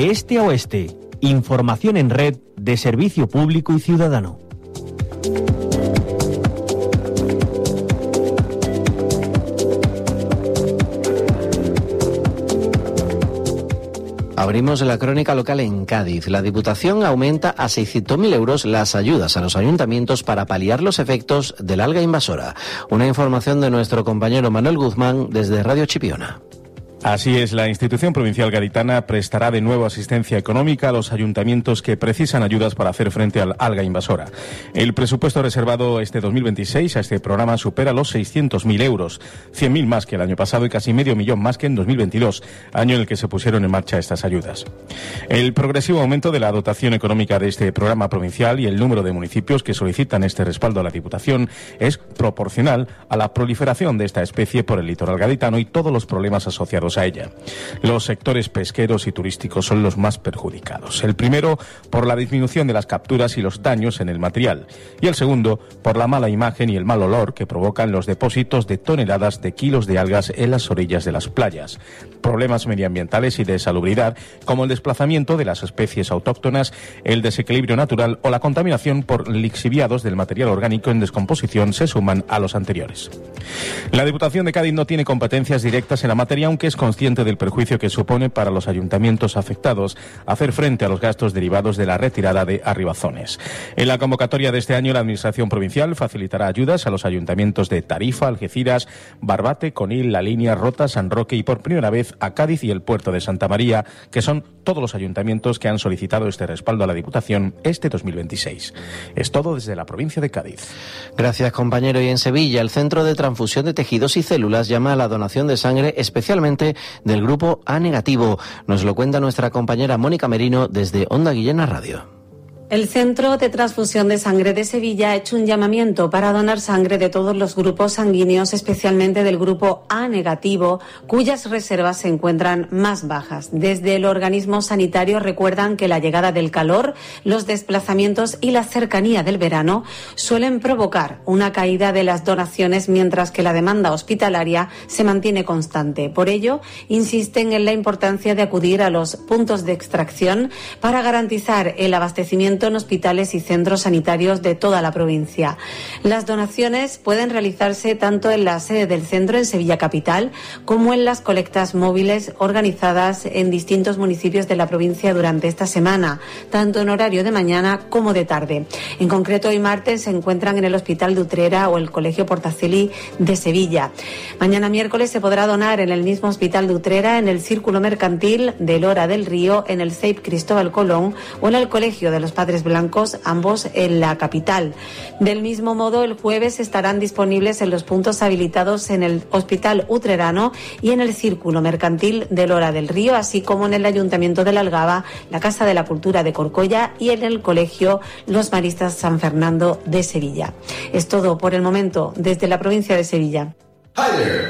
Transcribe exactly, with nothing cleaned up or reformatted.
de este a oeste. Información en red de servicio público y ciudadano. Abrimos la crónica local en Cádiz. La Diputación aumenta a seiscientos mil euros las ayudas a los ayuntamientos para paliar los efectos del alga invasora. Una información de nuestro compañero Manuel Guzmán desde Radio Chipiona. Así es, la institución provincial gaditana prestará de nuevo asistencia económica a los ayuntamientos que precisan ayudas para hacer frente al alga invasora. El presupuesto reservado este dos mil veintiséis a este programa supera los seiscientos mil euros, cien mil más que el año pasado y casi medio millón más que en dos mil veintidós, año en el que se pusieron en marcha estas ayudas. El progresivo aumento de la dotación económica de este programa provincial y el número de municipios que solicitan este respaldo a la Diputación es proporcional a la proliferación de esta especie por el litoral gaditano y todos los problemas asociados a ella. Los sectores pesqueros y turísticos son los más perjudicados. El primero, por la disminución de las capturas y los daños en el material. Y el segundo, por la mala imagen y el mal olor que provocan los depósitos de toneladas de kilos de algas en las orillas de las playas. Problemas medioambientales y de salubridad, como el desplazamiento de las especies autóctonas, el desequilibrio natural o la contaminación por lixiviados del material orgánico en descomposición, se suman a los anteriores. La Diputación de Cádiz no tiene competencias directas en la materia, aunque es consciente del perjuicio que supone para los ayuntamientos afectados hacer frente a los gastos derivados de la retirada de arribazones. En la convocatoria de este año, la Administración provincial facilitará ayudas a los ayuntamientos de Tarifa, Algeciras, Barbate, Conil, La Línea, Rota, San Roque y por primera vez a Cádiz y el puerto de Santa María, que son todos los ayuntamientos que han solicitado este respaldo a la Diputación este dos mil veintiséis. Es todo desde la provincia de Cádiz. Gracias, compañero. Y en Sevilla, el Centro de Transfusión de Tejidos y Células llama a la donación de sangre, especialmente del grupo A negativo. Nos lo cuenta nuestra compañera Mónica Merino desde Onda Guillena Radio. El Centro de Transfusión de Sangre de Sevilla ha hecho un llamamiento para donar sangre de todos los grupos sanguíneos, especialmente del grupo A negativo, cuyas reservas se encuentran más bajas. Desde el organismo sanitario recuerdan que la llegada del calor, los desplazamientos y la cercanía del verano suelen provocar una caída de las donaciones, mientras que la demanda hospitalaria se mantiene constante. Por ello, insisten en la importancia de acudir a los puntos de extracción para garantizar el abastecimiento en hospitales y centros sanitarios de toda la provincia. Las donaciones pueden realizarse tanto en la sede del centro en Sevilla Capital como en las colectas móviles organizadas en distintos municipios de la provincia durante esta semana, tanto en horario de mañana como de tarde. En concreto, hoy martes se encuentran en el Hospital de Utrera o el Colegio Portaceli de Sevilla. Mañana miércoles se podrá donar en el mismo Hospital de Utrera, en el Círculo Mercantil de Lora del Río, en el C E I P Cristóbal Colón o en el Colegio de los Padres Blancos, ambos en la capital. Del mismo modo, el jueves estarán disponibles en los puntos habilitados en el Hospital Utrerano y en el Círculo Mercantil de Lora del Río, así como en el Ayuntamiento de la Algaba, la Casa de la Cultura de Corcolla y en el Colegio Los Maristas San Fernando de Sevilla. Es todo por el momento desde la provincia de Sevilla. Hi there.